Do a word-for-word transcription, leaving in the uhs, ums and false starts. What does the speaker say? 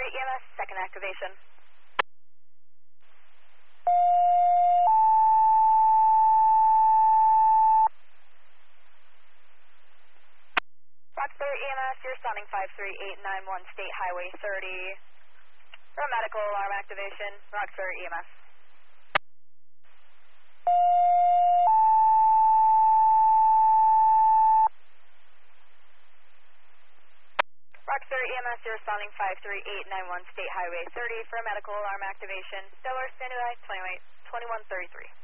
E M S, second activation. Roxbury E M S, you're sounding five three eight nine one State Highway thirty. For a medical alarm activation, Roxbury E M S. Roxbury E M S, you're sounding five three eight nine one State Highway thirty for a medical alarm activation. Delaware, standing by twenty-one thirty-three.